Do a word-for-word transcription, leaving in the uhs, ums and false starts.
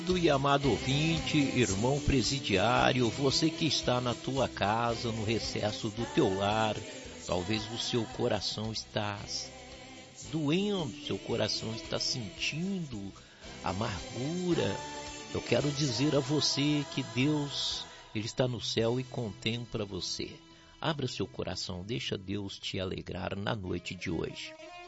Do e amado ouvinte, irmão presidiário, você que está na tua casa, no recesso do teu lar, talvez o seu coração está doendo, seu coração está sentindo amargura. Eu quero dizer a você que Deus, Ele está no céu e contempla você. Abra seu coração, deixa Deus te alegrar na noite de hoje.